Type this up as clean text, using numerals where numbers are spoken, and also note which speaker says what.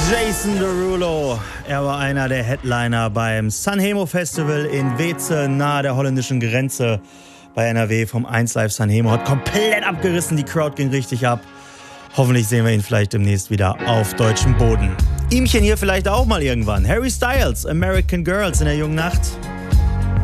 Speaker 1: Jason Derulo, er war einer der Headliner beim Sanremo Festival in Weeze nahe der holländischen Grenze bei NRW vom 1Live Sanremo. Hat komplett abgerissen, die Crowd ging richtig ab. Hoffentlich sehen wir ihn vielleicht demnächst wieder auf deutschem Boden. Ihmchen hier vielleicht auch mal irgendwann. Harry Styles, American Girls in der jungen Nacht.